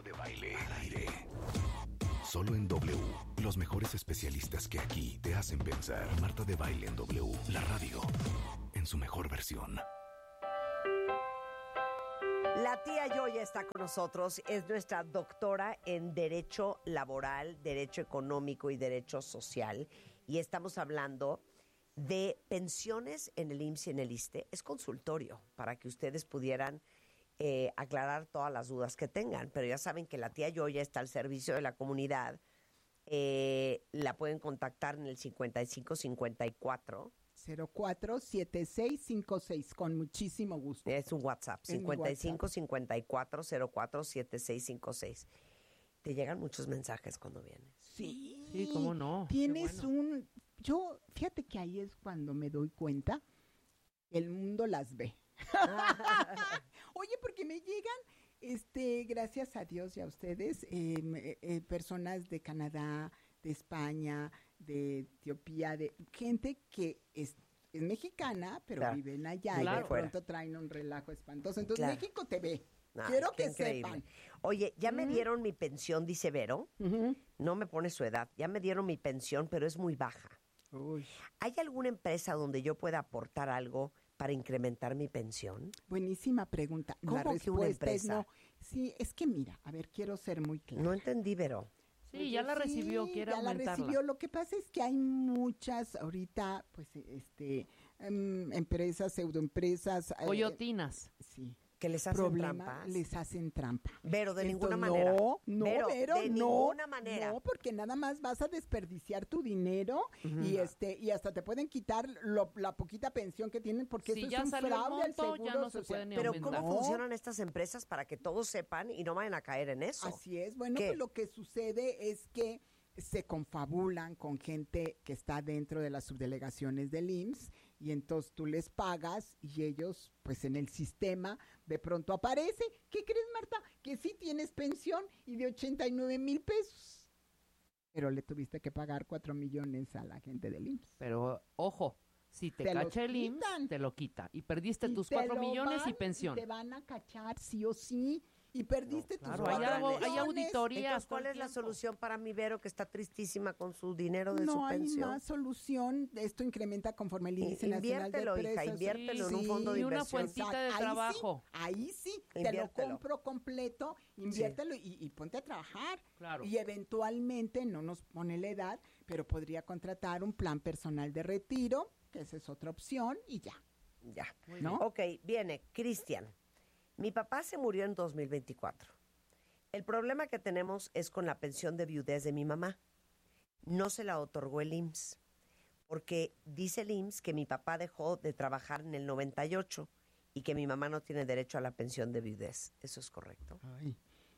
de Baile al aire. Solo en W. Los mejores especialistas que aquí te hacen pensar. Marta de Baile en W. La radio en su mejor versión. La tía Yoya está con nosotros. Es nuestra doctora en Derecho Laboral, Derecho Económico y Derecho Social. Y estamos hablando de pensiones en el IMSS y en el ISSSTE. Es consultorio para que ustedes pudieran aclarar todas las dudas que tengan, pero ya saben que la tía Yoya está al servicio de la comunidad. La pueden contactar en el 5554 047656, con muchísimo gusto. Es un WhatsApp, 5554047656. ¿Te llegan muchos mensajes cuando vienes? Sí, cómo no. Tienes yo, fíjate que ahí es cuando me doy cuenta que el mundo las ve. Oye, porque me llegan, gracias a Dios y a ustedes, personas de Canadá, de España, de Etiopía, de gente que es mexicana, pero viven allá y de pronto traen un relajo espantoso. Entonces México te ve. Quiero que sepan. Oye, ya me dieron mi pensión, dice Vero. No me pone su edad. Ya me dieron mi pensión, pero es muy baja. Uy. ¿Hay alguna empresa donde yo pueda aportar algo para incrementar mi pensión? Buenísima pregunta. ¿Cómo La que respuesta una empresa? es no. Sí, es que mira, a ver, quiero ser muy clara. No entendí, Vero. Sí, ya la recibió, quiere aumentarla. Ya la recibió. Lo que pasa es que hay muchas ahorita, pues, empresas, pseudoempresas. Coyotinas. Sí. ¿Que les hacen trampa? Les hacen trampa. Pero de ninguna manera. Vero, de ninguna manera. No, porque nada más vas a desperdiciar tu dinero y hasta te pueden quitar la poquita pensión que tienen, porque si eso ya es un salió el fraude al monto, seguro ya no se social. puede ni Pero aumentar. ¿cómo funcionan estas empresas para que todos sepan y no vayan a caer en eso? Así es. Bueno, ¿Qué? pues lo que sucede es que se confabulan con gente que está dentro de las subdelegaciones del IMSS y entonces tú les pagas y ellos, pues en el sistema, de pronto aparece. ¿Qué crees, Marta? Que sí tienes pensión y de 89,000 pesos. Pero le tuviste que pagar 4 millones a la gente del IMSS. Pero, ojo, si te Te lo cacha el IMSS, quitan. te lo quita. Y perdiste Y tus te 4 lo millones y van, pensión. Te van a cachar sí o sí. Y perdiste claro, tus hay 4 algo- hay millones. auditoría. Entonces, todo ¿cuál el es la tiempo. solución para mi Vero que está tristísima con su dinero de su No hay pensión? más solución. Esto incrementa conforme el índice nacional de Inviértelo, hija, precios. inviértelo en un fondo de y una inversión. fuentita de Ahí trabajo. Ahí sí, te lo Inviértelo. compro completo, inviértelo y ponte a trabajar. Claro. Y eventualmente, no nos pone la edad, pero podría contratar un plan personal de retiro, que esa es otra opción, y ya. Ya. ¿No? Ok, viene, Cristian. Mi papá se murió en 2024. El problema que tenemos es con la pensión de viudez de mi mamá. No se la otorgó el IMSS, porque dice el IMSS que mi papá dejó de trabajar en el 98 y que mi mamá no tiene derecho a la pensión de viudez. ¿Eso es correcto? Ay,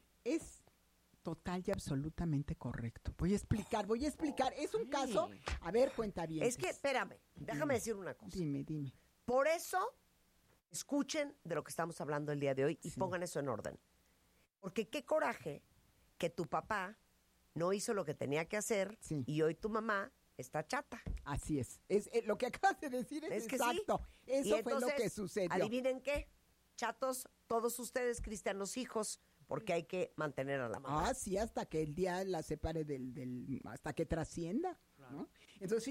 es total y absolutamente correcto. Voy a explicar. Es un caso, a ver, cuenta bien. Es que, espérame, déjame decir una cosa. Dime. Por eso, escuchen de lo que estamos hablando el día de hoy y pongan eso en orden. Porque qué coraje que tu papá no hizo lo que tenía que hacer y hoy tu mamá está chata. Así es. Lo que acabas de decir es que exacto. sí. Eso Y fue lo entonces, que sucedió. ¿adivinen qué? Chatos, todos ustedes, cristianos hijos, porque hay que mantener a la mamá. Ah, sí, hasta que el día la separe hasta que trascienda, ¿no? Entonces,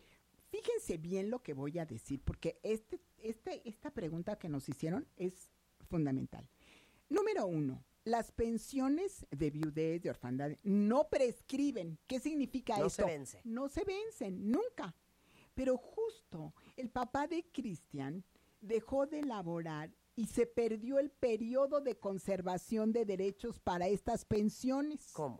fíjense bien lo que voy a decir, porque esta pregunta que nos hicieron es fundamental. Número 1, las pensiones de viudez, de orfandad, no prescriben. ¿Qué significa No esto? se vence. No se vencen, nunca. Pero justo el papá de Cristian dejó de laborar y se perdió el periodo de conservación de derechos para estas pensiones. ¿Cómo?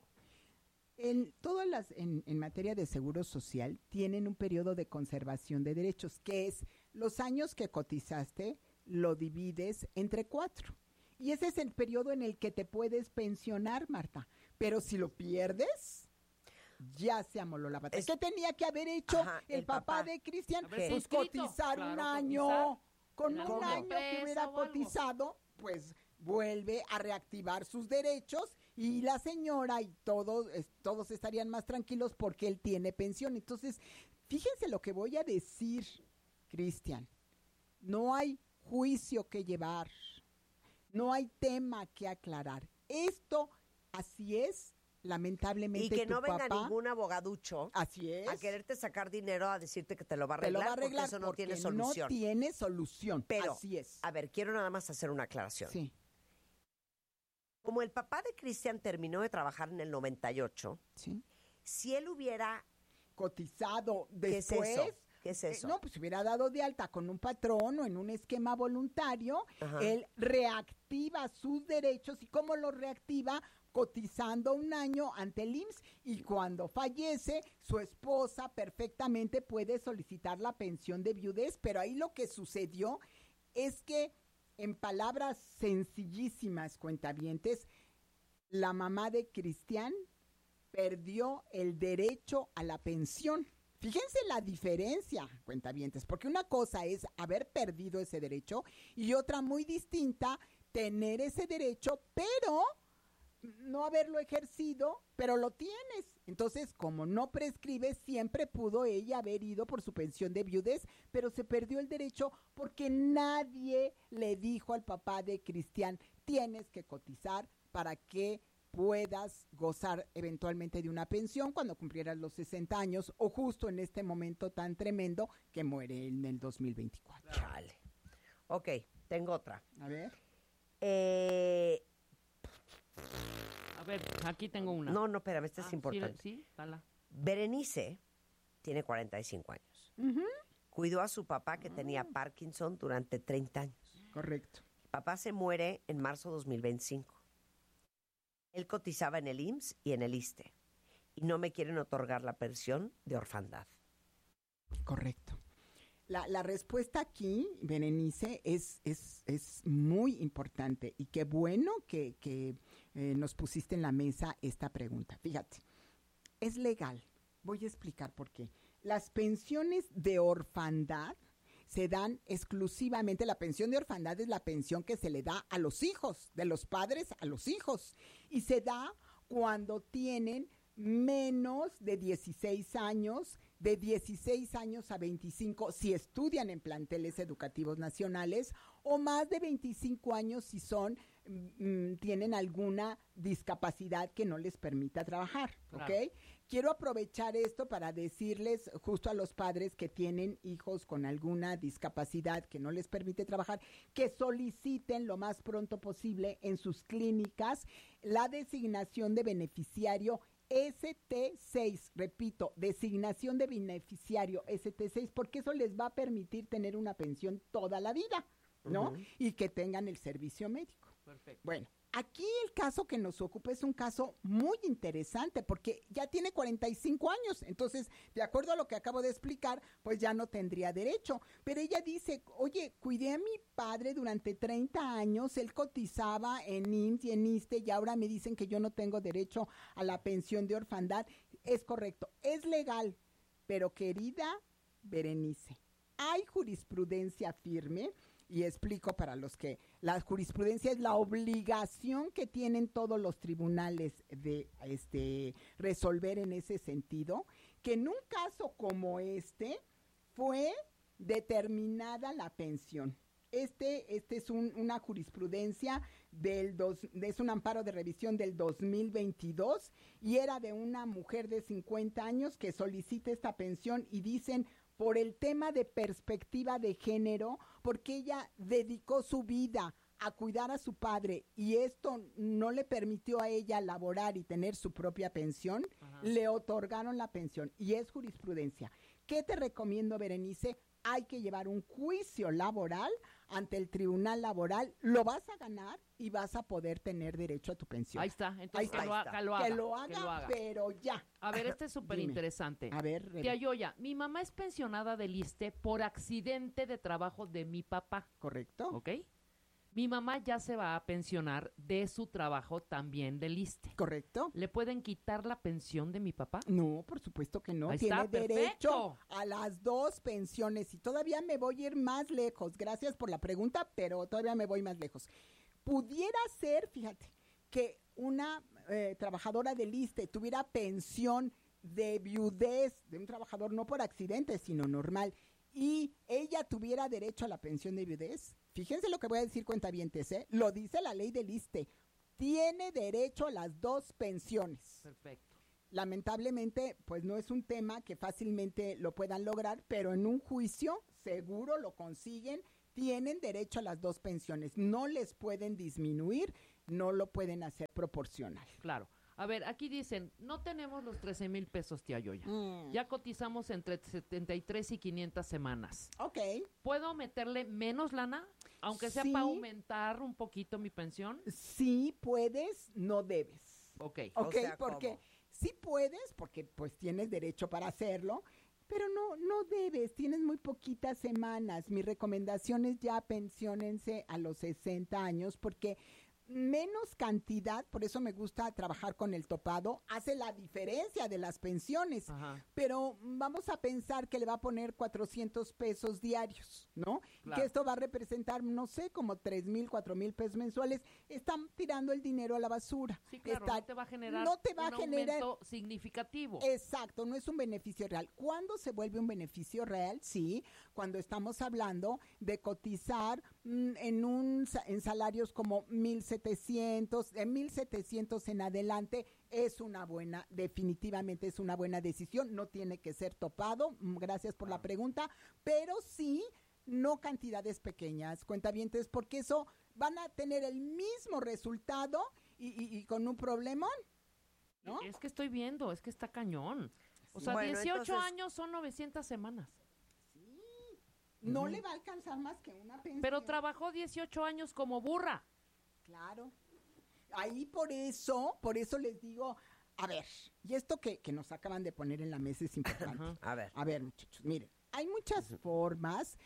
En materia de seguro social tienen un periodo de conservación de derechos, que es los años que cotizaste, lo divides entre 4. Y ese es el periodo en el que te puedes pensionar, Marta. Pero si lo pierdes, ya se amoló la pata. ¿Qué tenía que haber hecho el papá de Cristian? Pues cotizar un año. Con un año que hubiera cotizado, pues vuelve a reactivar sus derechos y la señora y todos estarían más tranquilos porque él tiene pensión. Entonces, fíjense lo que voy a decir, Cristian. No hay juicio que llevar. No hay tema que aclarar. Esto así es, lamentablemente. Y que no tu venga papá, ningún abogaducho así es, a quererte sacar dinero a decirte que te lo va a te arreglar, lo va a arreglar porque eso no porque tiene solución. no tiene solución. Pero, así es. a ver, quiero nada más hacer una aclaración. Sí, Como el papá de Cristian terminó de trabajar en el 98, sí. si él hubiera... Cotizado ¿Qué es después. eso? ¿Qué es eso? No, pues hubiera dado de alta con un patrón o en un esquema voluntario, Ajá. él reactiva sus derechos. ¿Y cómo los reactiva? Cotizando un año ante el IMSS, y cuando fallece, su esposa perfectamente puede solicitar la pensión de viudez. Pero ahí lo que sucedió es que, en palabras sencillísimas, cuentavientes, la mamá de Cristian perdió el derecho a la pensión. Fíjense la diferencia, cuentavientes, porque una cosa es haber perdido ese derecho y otra muy distinta, tener ese derecho, pero no haberlo ejercido, pero lo tienes. Entonces, como no prescribe, siempre pudo ella haber ido por su pensión de viudez, pero se perdió el derecho porque nadie le dijo al papá de Cristian, tienes que cotizar para que puedas gozar eventualmente de una pensión cuando cumplieras los 60 años o justo en este momento tan tremendo que muere en el 2024. Chale. Ok, tengo otra. A ver. A ver, aquí tengo una. No, espérame, esta es Sí, importante. sí, dala. Berenice tiene 45 años. Cuidó a su papá que tenía Parkinson durante 30 años. Correcto. Papá se muere en marzo de 2025. Él cotizaba en el IMSS y en el ISSSTE y no me quieren otorgar la pensión de orfandad. Correcto. La respuesta aquí, Berenice, es muy importante y qué bueno que nos pusiste en la mesa esta pregunta. Fíjate, es legal. Voy a explicar por qué. Las pensiones de orfandad se dan exclusivamente, la pensión de orfandad es la pensión que se le da a los hijos, de los padres a los hijos, y se da cuando tienen menos de 16 años, de 16 años a 25 si estudian en planteles educativos nacionales, o más de 25 años si son tienen alguna discapacidad que no les permita trabajar, ¿ok? Claro. Quiero aprovechar esto para decirles justo a los padres que tienen hijos con alguna discapacidad que no les permite trabajar, que soliciten lo más pronto posible en sus clínicas la designación de beneficiario ST6, repito, designación de beneficiario ST6, porque eso les va a permitir tener una pensión toda la vida, ¿no? Y que tengan el servicio médico. Perfecto. Bueno, aquí el caso que nos ocupa es un caso muy interesante porque ya tiene 45 años, entonces, de acuerdo a lo que acabo de explicar, pues ya no tendría derecho. Pero ella dice, oye, cuidé a mi padre durante 30 años, él cotizaba en IMSS y en ISSSTE y ahora me dicen que yo no tengo derecho a la pensión de orfandad. Es correcto, es legal, pero querida Berenice, hay jurisprudencia firme. Y explico para los que la jurisprudencia es la obligación que tienen todos los tribunales de resolver en ese sentido, que en un caso como este fue determinada la pensión. Este es una jurisprudencia es un amparo de revisión del 2022 y era de una mujer de 50 años que solicita esta pensión y dicen por el tema de perspectiva de género, porque ella dedicó su vida a cuidar a su padre y esto no le permitió a ella laborar y tener su propia pensión, le otorgaron la pensión y es jurisprudencia. ¿Qué te recomiendo, Berenice? Hay que llevar un juicio laboral ante el tribunal laboral, lo vas a ganar y vas a poder tener derecho a tu pensión. Ahí está, entonces Ahí está. que lo haga. Que lo haga, pero ya. A ver, este es súper interesante. A ver, Tía Yoya, mi mamá es pensionada del ISSSTE por accidente de trabajo de mi papá. ¿correcto? ¿Ok? Mi mamá ya se va a pensionar de su trabajo también del ISSSTE. ¿Correcto? ¿Le pueden quitar la pensión de mi papá? No, por supuesto que no. Ahí Tiene está, derecho perfecto. a las dos pensiones. Y todavía me voy a ir más lejos. Gracias por la pregunta, pero todavía me voy más lejos. Pudiera ser, fíjate, que una trabajadora del ISSSTE tuviera pensión de viudez de un trabajador, no por accidente, sino normal, y ella tuviera derecho a la pensión de viudez. Fíjense lo que voy a decir, cuentavientes, ¿eh? Lo dice la ley del ISSSTE. tiene derecho a las 2 pensiones. Perfecto. Lamentablemente, pues no es un tema que fácilmente lo puedan lograr, pero en un juicio seguro lo consiguen. Tienen derecho a las 2 pensiones. No les pueden disminuir, no lo pueden hacer proporcional. Claro. A ver, aquí dicen, no tenemos los 13,000 pesos, tía Yoya. Ya cotizamos entre 73 y 500 semanas. Ok. ¿Puedo meterle menos lana? Aunque sea Sí. para aumentar un poquito mi pensión. Sí puedes, no debes. Ok. Ok, sea, porque ¿cómo? sí puedes, porque pues tienes derecho para hacerlo, pero no debes, tienes muy poquitas semanas. Mi recomendación es ya pensiónense a los 60 años, porque menos cantidad, por eso me gusta trabajar con el topado, hace la diferencia de las pensiones. Ajá. Pero vamos a pensar que le va a poner 400 pesos diarios, ¿no? Claro. Que esto va a representar, no sé, como 3,000, 4,000 pesos mensuales. Están tirando el dinero a la basura. Sí, claro, Está- no te va a generar no te va un a generar- aumento significativo. Exacto, no es un beneficio real. ¿Cuándo se vuelve un beneficio real? Sí, cuando estamos hablando de cotizar en salarios como 1,700, de 1,700 en adelante, es una buena, definitivamente es una buena decisión. No tiene que ser topado. Gracias por la pregunta, pero sí, no cantidades pequeñas, cuentavientes, porque eso van a tener el mismo resultado y con un problemón, ¿no? Es que estoy viendo, es que está cañón. O sea, Bueno, 18 entonces- años son 900 semanas. No le va a alcanzar más que una pensión. Pero trabajó 18 años como burra. Claro. Ahí por eso les digo, a ver, y esto que nos acaban de poner en la mesa es importante. Ajá. A ver. A ver, muchachos, miren, hay muchas formas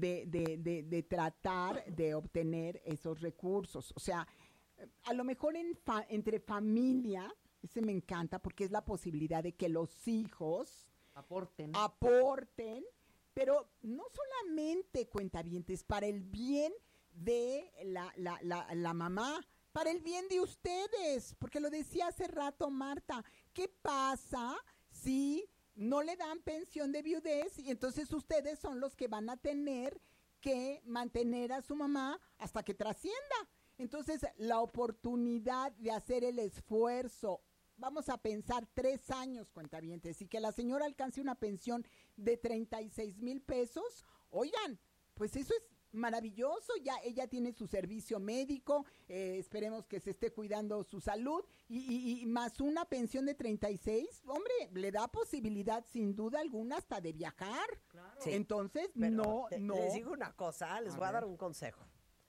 de tratar de obtener esos recursos. O sea, a lo mejor entre familia, ese me encanta porque es la posibilidad de que los hijos Aporten. aporten, pero no solamente, cuentavientes, para el bien de la mamá, para el bien de ustedes, porque lo decía hace rato Marta, ¿qué pasa si no le dan pensión de viudez y entonces ustedes son los que van a tener que mantener a su mamá hasta que trascienda? Entonces, la oportunidad de hacer el esfuerzo, vamos a pensar 3 años, cuentavientes, y que la señora alcance una pensión de 36,000 pesos, oigan, pues eso es maravilloso, ya ella tiene su servicio médico, esperemos que se esté cuidando su salud, y más una pensión de 36, hombre, le da posibilidad sin duda alguna hasta de viajar. Claro. Sí. Entonces, Pero no. les digo una cosa, les A voy a dar ver. un consejo.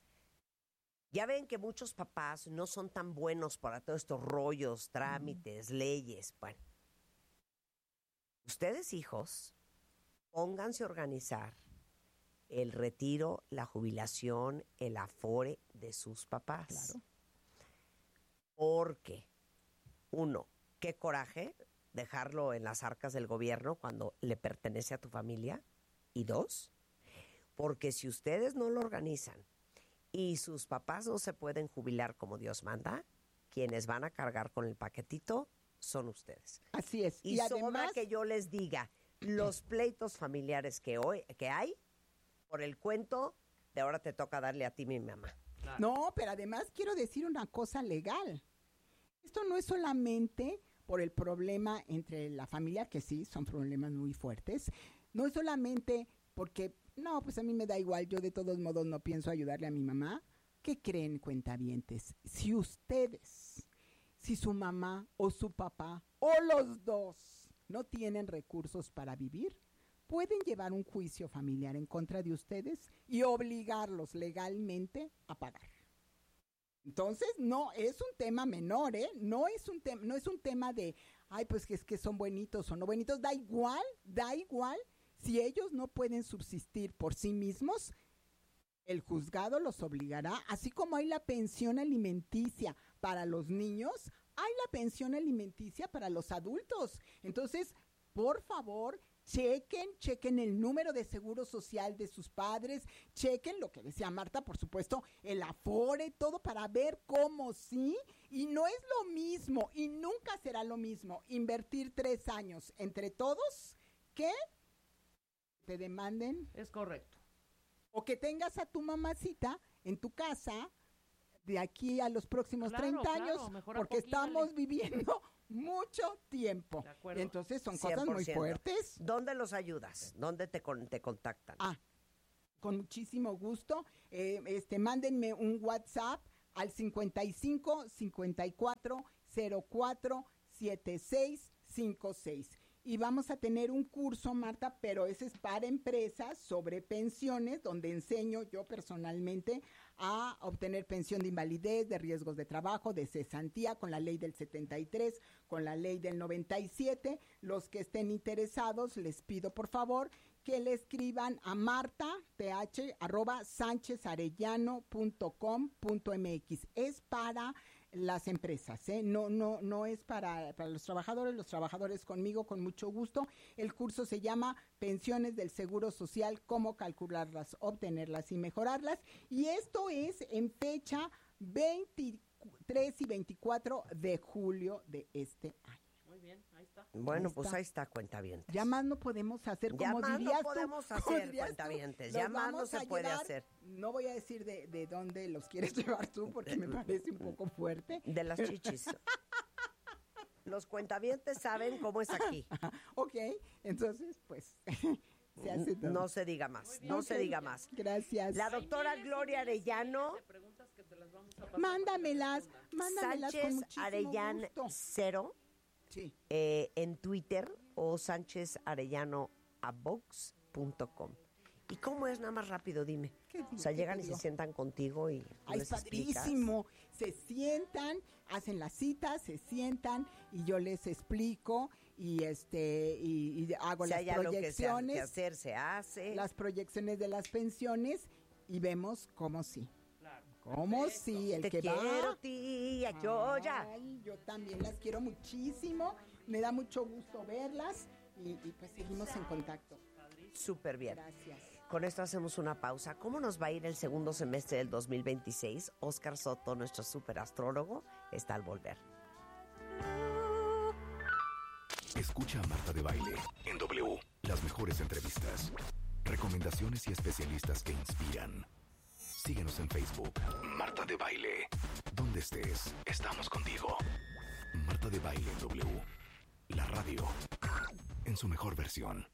Ya ven que muchos papás no son tan buenos para todos estos rollos, trámites, leyes. Bueno, ustedes hijos, pónganse a organizar el retiro, la jubilación, el afore de sus papás. Claro. Porque, uno, qué coraje dejarlo en las arcas del gobierno cuando le pertenece a tu familia. Y 2, porque si ustedes no lo organizan y sus papás no se pueden jubilar como Dios manda, quienes van a cargar con el paquetito son ustedes. Así es. Y, sobra que yo les diga, los pleitos familiares que hay, por el cuento de ahora te toca darle a ti mi mamá. Claro. No, pero además quiero decir una cosa legal. Esto no es solamente por el problema entre la familia, que sí, son problemas muy fuertes. No es solamente porque, no, pues a mí me da igual, yo de todos modos no pienso ayudarle a mi mamá. ¿Qué creen, cuentavientes? Si su mamá o su papá o los dos no tienen recursos para vivir, pueden llevar un juicio familiar en contra de ustedes y obligarlos legalmente a pagar. Entonces, no es un tema menor, ¿eh? No es un tema de, ay, pues que es que son buenitos o no buenitos. Da igual. Si ellos no pueden subsistir por sí mismos, el juzgado los obligará, así como hay la pensión alimenticia para los niños, hay la pensión alimenticia para los adultos. Entonces, por favor, chequen el número de seguro social de sus padres, chequen lo que decía Marta, por supuesto, el afore, todo para ver cómo sí, y no es lo mismo, y nunca será lo mismo, invertir 3 años entre todos que te demanden Es correcto. o que tengas a tu mamacita en tu casa de aquí a los próximos Claro, 30 claro, años, mejor porque acoquínale. estamos viviendo mucho tiempo. De acuerdo. Entonces son cosas muy 100%. fuertes. ¿Dónde los ayudas? ¿Dónde te contactan? Con muchísimo gusto. Mándenme un WhatsApp al 55 54 04 76 56. Y vamos a tener un curso, Marta, pero ese es para empresas sobre pensiones, donde enseño yo personalmente a obtener pensión de invalidez, de riesgos de trabajo, de cesantía, con la ley del 73, con la ley del 97. Los que estén interesados, les pido por favor que le escriban a marta@sanchezarellano.com.mx. Es para las empresas, ¿eh? No es para los trabajadores conmigo con mucho gusto. El curso se llama Pensiones del Seguro Social, cómo calcularlas, obtenerlas y mejorarlas, y esto es en fecha 23 y 24 de julio de este año. Muy bien, ahí está. Bueno, Ahí pues está. ahí está, cuentavientes. Ya más no podemos hacer, Ya como más dirías no podemos tú, hacer, como dirías tú, cuentavientes, los ya más no vamos se a puede llevar. hacer. No voy a decir de dónde los quieres llevar tú, porque me parece un poco fuerte. De las chichis. Los cuentavientes saben cómo es aquí. Ok, entonces, pues, se hace todo. No se diga más, no se Ok, diga más. Gracias. La doctora Gloria Arellano, De preguntas que te las vamos a pasar. Mándamelas con Sánchez muchísimo Arellán gusto. 0 Sí. en Twitter o sánchezarellaноabox.com. ¿Y cómo es? Nada más rápido, dime. O sea, ¿Qué llegan te y se digo? sientan contigo y tú Ay, les es padrísimo. Se sientan, hacen la cita, se sientan y yo les explico y hago Si las hay algo que proyecciones, hacer, se hace. las proyecciones de las pensiones y vemos cómo sí. Claro. Cómo sí, el Te que quiero, va. tía, yo ya. Ay, yo también las quiero muchísimo. Me da mucho gusto verlas y pues seguimos en contacto. Súper bien. Gracias. Con esto hacemos una pausa. ¿Cómo nos va a ir el segundo semestre del 2026? Óscar Soto, nuestro superastrólogo, está al volver. Escucha a Marta de Baile en W. Las mejores entrevistas, recomendaciones y especialistas que inspiran. Síguenos en Facebook. Marta de Baile. Donde estés, estamos contigo. Marta de Baile en W. La radio en su mejor versión.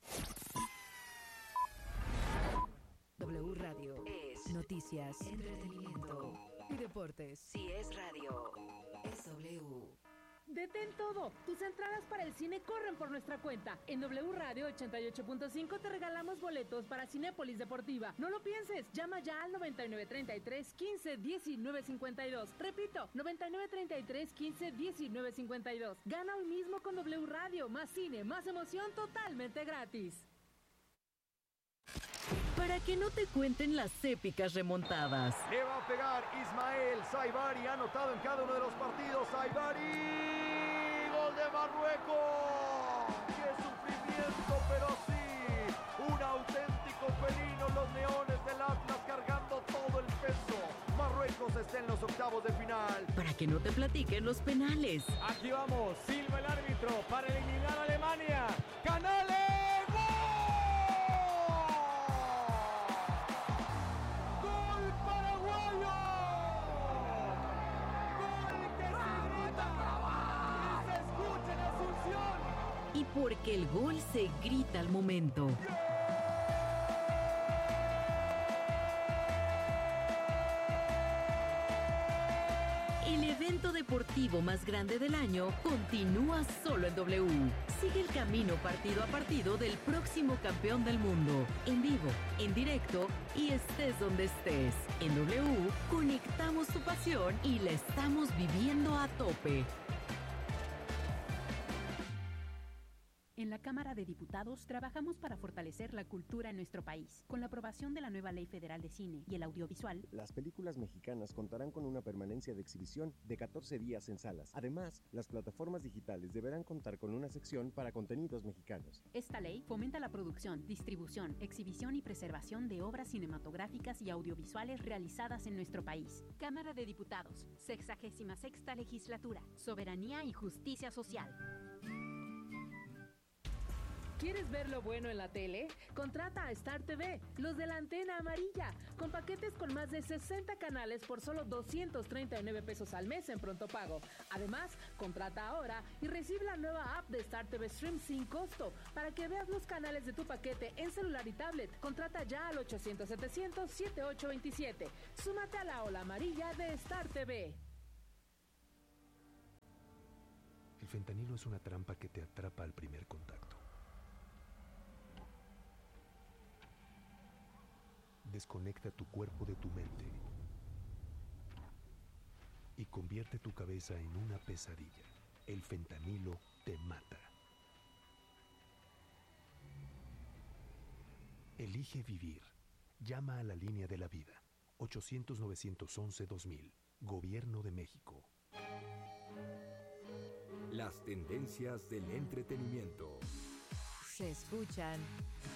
W Radio es noticias, entretenimiento y deportes. Si es radio, es W. Detén todo. Tus entradas para el cine corren por nuestra cuenta. En W Radio 88.5 te regalamos boletos para Cinépolis Deportiva. No lo pienses. Llama ya al 9933 15 19 52. Repito, 9933 15 19 52. Gana hoy mismo con W Radio. Más cine, más emoción, totalmente gratis. Para que no te cuenten las épicas remontadas. Le va a pegar Ismael Saibari, ha anotado en cada uno de los partidos. Saibari, gol de Marruecos. ¡Qué sufrimiento, pero sí! Un auténtico felino, los leones del Atlas cargando todo el peso. Marruecos está en los octavos de final. Para que no te platiquen los penales. Aquí vamos, silba el árbitro para eliminar a Alemania. ¡Canales! Y porque el gol se grita al momento. El evento deportivo más grande del año continúa solo en W. Sigue el camino partido a partido del próximo campeón del mundo. En vivo, en directo y estés donde estés. En W conectamos tu pasión y la estamos viviendo a tope. En la Cámara de Diputados trabajamos para fortalecer la cultura en nuestro país. Con la aprobación de la nueva Ley Federal de Cine y el Audiovisual, las películas mexicanas contarán con una permanencia de exhibición de 14 días en salas. Además, las plataformas digitales deberán contar con una sección para contenidos mexicanos. esta ley fomenta la producción, distribución, exhibición y preservación de obras cinematográficas y audiovisuales realizadas en nuestro país. Cámara de Diputados, 66ª Legislatura, Soberanía y Justicia Social. ¿Quieres ver lo bueno en la tele? Contrata a Star TV, los de la antena amarilla, con paquetes con más de 60 canales por solo 239 pesos al mes en pronto pago. Además, contrata ahora y recibe la nueva app de Star TV Stream sin costo para que veas los canales de tu paquete en celular y tablet. Contrata ya al 800-700-7827. Súmate a la ola amarilla de Star TV. El fentanilo es una trampa que te atrapa al primer contacto. Desconecta tu cuerpo de tu mente y convierte tu cabeza en una pesadilla. El fentanilo te mata. Elige vivir. Llama a la línea de la vida. 800-911-2000. Gobierno de México. Las tendencias del entretenimiento. Se escuchan